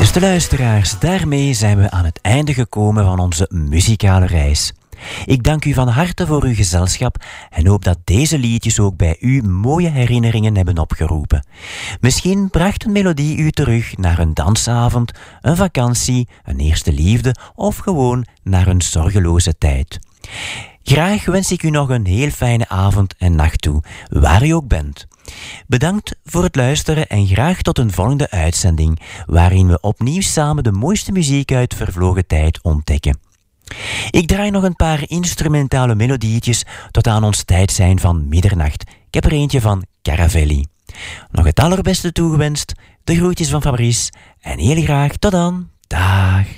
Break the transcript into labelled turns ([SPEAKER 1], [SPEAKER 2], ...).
[SPEAKER 1] Beste luisteraars, daarmee zijn we aan het einde gekomen van onze muzikale reis. Ik dank u van harte voor uw gezelschap en hoop dat deze liedjes ook bij u mooie herinneringen hebben opgeroepen. Misschien bracht een melodie u terug naar een dansavond, een vakantie, een eerste liefde of gewoon naar een zorgeloze tijd. Graag wens ik u nog een heel fijne avond en nacht toe, waar u ook bent. Bedankt voor het luisteren en graag tot een volgende uitzending, waarin we opnieuw samen de mooiste muziek uit vervlogen tijd ontdekken. Ik draai nog een paar instrumentale melodietjes tot aan ons tijd zijn van middernacht. Ik heb er eentje van Caravelli. Nog het allerbeste toegewenst, de groetjes van Fabrice en heel graag tot dan. Dag.